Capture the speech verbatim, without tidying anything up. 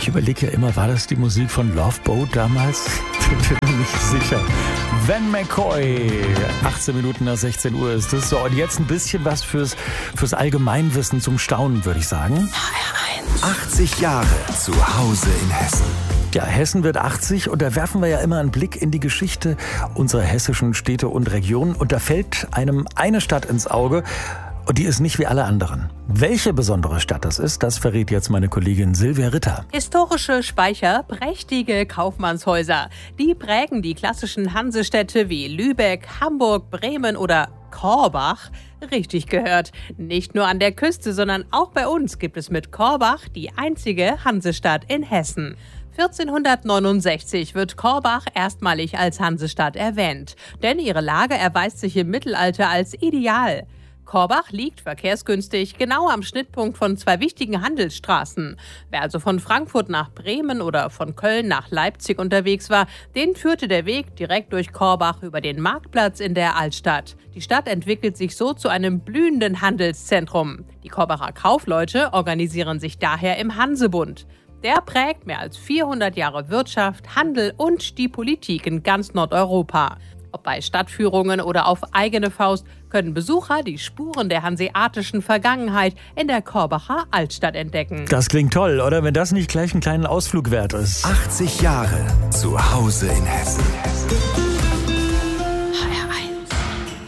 Ich überlege ja immer, war das die Musik von Love Boat damals? Ich bin mir nicht sicher. Van McCoy, achtzehn Minuten nach sechzehn Uhr ist es. So, und jetzt ein bisschen was fürs, fürs Allgemeinwissen zum Staunen, würde ich sagen. achtzig Jahre zu Hause in Hessen. Ja, Hessen wird achtzig und da werfen wir ja immer einen Blick in die Geschichte unserer hessischen Städte und Regionen. Und da fällt einem eine Stadt ins Auge und die ist nicht wie alle anderen. Welche besondere Stadt das ist, das verrät jetzt meine Kollegin Silvia Ritter. Historische Speicher, prächtige Kaufmannshäuser. Die prägen die klassischen Hansestädte wie Lübeck, Hamburg, Bremen oder Korbach. Richtig gehört. Nicht nur an der Küste, sondern auch bei uns gibt es mit Korbach die einzige Hansestadt in Hessen. vierzehnhundertneunundsechzig wird Korbach erstmalig als Hansestadt erwähnt, denn ihre Lage erweist sich im Mittelalter als ideal. Korbach liegt verkehrsgünstig genau am Schnittpunkt von zwei wichtigen Handelsstraßen. Wer also von Frankfurt nach Bremen oder von Köln nach Leipzig unterwegs war, den führte der Weg direkt durch Korbach über den Marktplatz in der Altstadt. Die Stadt entwickelt sich so zu einem blühenden Handelszentrum. Die Korbacher Kaufleute organisieren sich daher im Hansebund. Der prägt mehr als vierhundert Jahre Wirtschaft, Handel und die Politik in ganz Nordeuropa. Ob bei Stadtführungen oder auf eigene Faust können Besucher die Spuren der hanseatischen Vergangenheit in der Korbacher Altstadt entdecken. Das klingt toll, oder? Wenn das nicht gleich einen kleinen Ausflug wert ist. achtzig Jahre zu Hause in Hessen.